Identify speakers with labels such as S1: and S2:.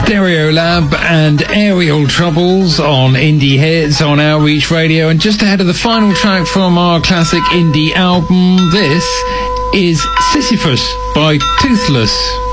S1: Stereolab and Aerial Troubles on Indie Hits on Outreach Radio. And just ahead of the final track from our classic indie album, this is Sisyphus by Toothless.